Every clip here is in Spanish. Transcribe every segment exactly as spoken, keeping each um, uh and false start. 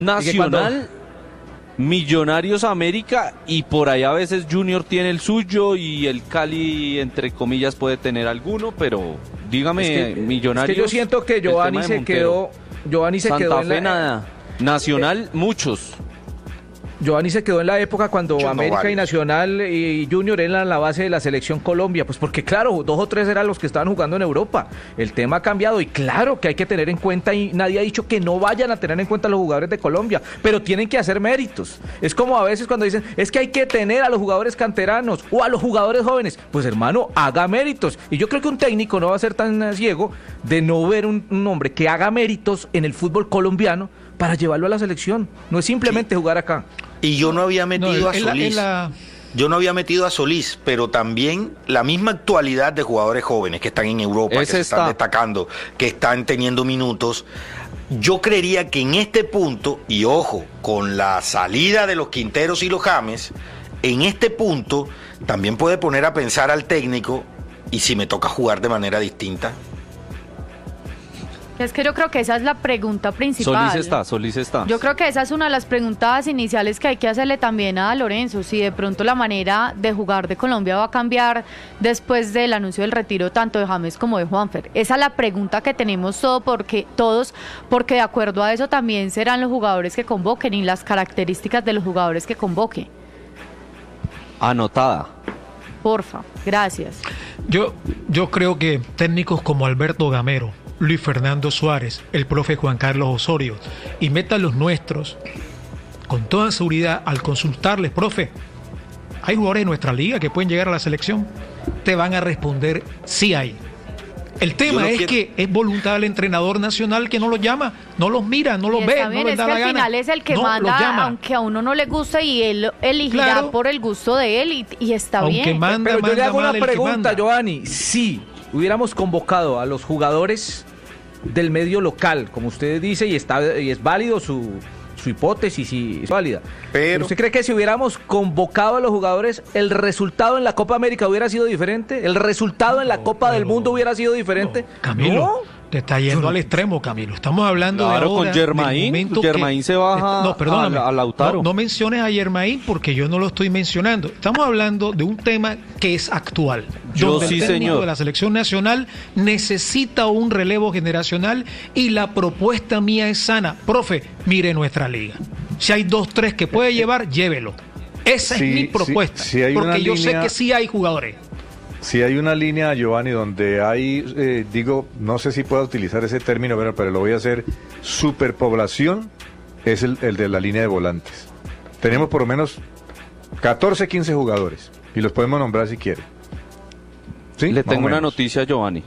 Nacional, Millonarios, América, y por ahí a veces Junior tiene el suyo y el Cali, entre comillas, puede tener alguno, pero dígame, es que, Millonarios. Es que yo siento que Giovanni se quedó. Giovanni se Santa quedó en Fe la, nada. Nacional, eh, muchos. Giovanni se quedó en la época cuando Yo América no vale. y Nacional y Junior eran la base de la selección Colombia, pues porque claro, dos o tres eran los que estaban jugando en Europa. El tema ha cambiado y claro que hay que tener en cuenta, y nadie ha dicho que no vayan a tener en cuenta a los jugadores de Colombia, pero tienen que hacer méritos. Es como a veces cuando dicen, es que hay que tener a los jugadores canteranos o a los jugadores jóvenes. Pues hermano, haga méritos. Y yo creo que un técnico no va a ser tan ciego de no ver un, un hombre que haga méritos en el fútbol colombiano para llevarlo a la selección. No es simplemente sí. jugar acá. Y yo no había metido no, a Solís. La, la... Yo no había metido a Solís, pero también la misma actualidad de jugadores jóvenes que están en Europa, Ese que se está. están destacando, que están teniendo minutos. Yo creería que en este punto, y ojo, con la salida de los Quinteros y los James, en este punto también puede poner a pensar al técnico, y si me toca jugar de manera distinta. Es que yo creo que esa es la pregunta principal. Solís está, Solís está. Yo creo que esa es una de las preguntas iniciales que hay que hacerle también a Lorenzo, si de pronto la manera de jugar de Colombia va a cambiar después del anuncio del retiro tanto de James como de Juanfer. Esa es la pregunta que tenemos todo porque, todos, porque de acuerdo a eso también serán los jugadores que convoquen y las características de los jugadores que convoque. Anotada. Porfa, gracias. Yo, yo creo que técnicos como Alberto Gamero, Luis Fernando Suárez, el profe Juan Carlos Osorio y meta los nuestros, con toda seguridad, al consultarles, profe, ¿hay jugadores de nuestra liga que pueden llegar a la selección? Te van a responder, sí hay. El tema no es quiero... que es voluntad del entrenador nacional que no los llama, no los mira, no los ve, bien, no les da la gana. Al final es el que no manda, aunque a uno no le gusta y él elegirá claro. por el gusto de él y, y está aunque bien. Manda, Pero yo manda le hago una pregunta, que Giovanni. Si hubiéramos convocado a los jugadores del medio local, como usted dice, y está y es válido su, su hipótesis y es válida. Pero ¿usted cree que si hubiéramos convocado a los jugadores, el resultado en la Copa América hubiera sido diferente? ¿El resultado no, en la Copa no, del Mundo hubiera sido diferente? No, Camilo, ¿no? Te está yendo al extremo, Camilo. Estamos hablando claro, de ahora, con Germain. Germain que, se baja no, perdóname, a, a Lautaro. No, no menciones a Germain porque yo no lo estoy mencionando. Estamos hablando de un tema que es actual. Yo donde sí, el técnico señor. de la selección nacional necesita un relevo generacional y la propuesta mía es sana. Profe, mire nuestra liga. Si hay dos, tres que puede llevar, llévelo. Esa sí, es mi propuesta. Sí, sí hay porque yo línea... sé que sí hay jugadores. Si hay una línea, Giovanni, donde hay, eh, digo, no sé si puedo utilizar ese término, pero, pero lo voy a hacer, superpoblación, es el, el de la línea de volantes. Tenemos por lo menos catorce, quince jugadores, y los podemos nombrar si quiere. ¿Sí? Le tengo una noticia a Giovanni.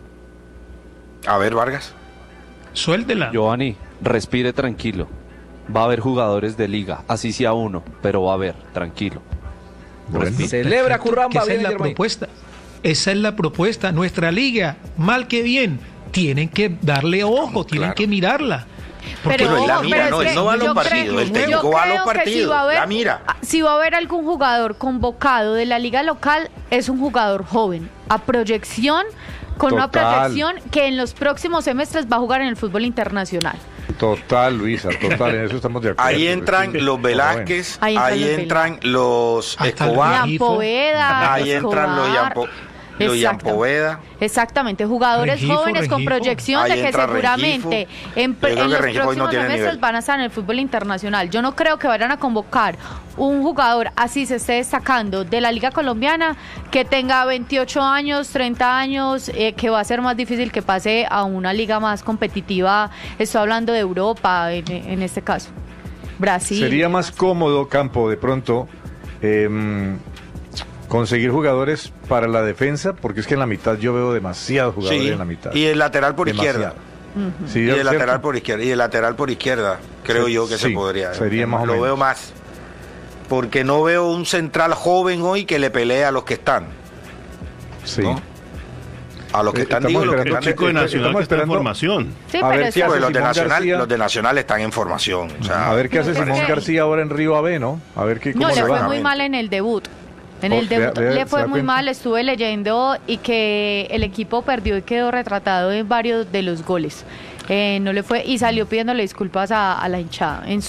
A ver, Vargas. Suéltela. Giovanni, respire tranquilo. Va a haber jugadores de liga, así sea uno, pero va a haber, tranquilo. Bueno, celebra Curramba. Esa es la propuesta. Esa es la propuesta. Nuestra liga, mal que bien, tienen que darle ojo, tienen claro. que mirarla. Porque pero, no, la mira, no, él no va a los partidos, el técnico va a los partidos, si va a haber, la mira. Si va a haber algún jugador convocado de la liga local, es un jugador joven, a proyección, con Total. una proyección que en los próximos semestres va a jugar en el fútbol internacional. Total, Luisa, total, en eso estamos de acuerdo. Ahí entran los Velázquez, ahí, ahí entran los Escobar, Poveda, ahí entran los Yampo, los Yampoveda. Exactamente, jugadores Rengifo, jóvenes Rengifo. con proyección ahí de que seguramente Rengifo. en, en los próximos no semestres nivel. van a estar en el fútbol internacional. Yo no creo que vayan a convocar un jugador así se esté destacando de la liga colombiana que tenga veintiocho años, treinta años, eh, que va a ser más difícil que pase a una liga más competitiva. Estoy hablando de Europa en, en este caso. Brasil. Sería más cómodo, Campo, de pronto eh, conseguir jugadores para la defensa, porque es que en la mitad yo veo demasiados jugadores sí, en la mitad. Y el lateral por Demasiado. izquierda. Uh-huh. Sí, y el ¿cierto? lateral por izquierda. Y el lateral por izquierda, creo sí, yo que sí, se podría. Sería más o Lo menos. veo más. Porque no veo un central joven hoy que le pelee a los que están. Sí. ¿No? A los que Eh, están, estamos digo, los que esperando- están chico de eh, Nacional estamos que está en esperando- formación. Sí, A pero ver es- qué hace Pues los de Simón Nacional, García. los de Nacional están en formación. O sea, A ver qué hace No, Simón es que- García ahora en Río Ave, ¿no? A ver qué, cómo No, le se fue va. muy mal en el debut. En Oh, el debut vea, vea, le ¿se fue da muy cuenta? mal, estuve leyendo y que el equipo perdió y quedó retratado en varios de los goles. Eh, no le fue y salió pidiéndole disculpas a, a la hinchada. En su